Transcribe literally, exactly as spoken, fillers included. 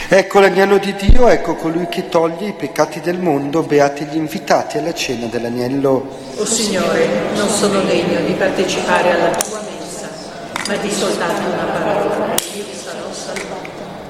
Ecco l'agnello di Dio, ecco colui che toglie i peccati del mondo, beati gli invitati alla cena dell'agnello. O Signore, non sono degno di partecipare alla tua messa, ma di soltanto una parola, io sarò salvato.